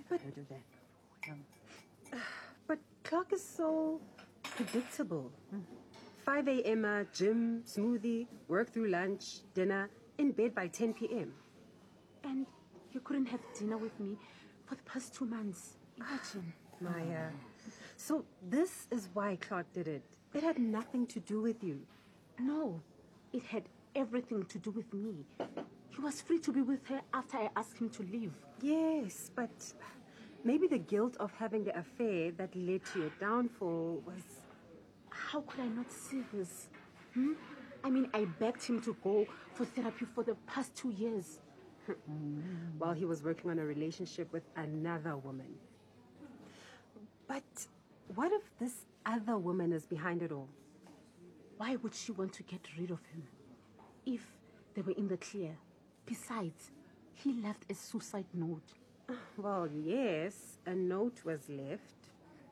never heard of that. But Clark is so predictable. 5 a.m. Gym, smoothie, work through lunch, dinner, in bed by 10 p.m. And you couldn't have dinner with me for the past 2 months. Imagine. Maya. So this is why Clark did it. It had nothing to do with you. No, it had everything to do with me. He was free to be with her after I asked him to leave. Yes, but maybe the guilt of having the affair that led to your downfall was... How could I not see this? I mean, I begged him to go for therapy for the past 2 years. while he was working on a relationship with another woman. But what if this other woman is behind it all? Why would she want to get rid of him? If they were in the clear. Besides, he left a suicide note. Well, yes, a note was left.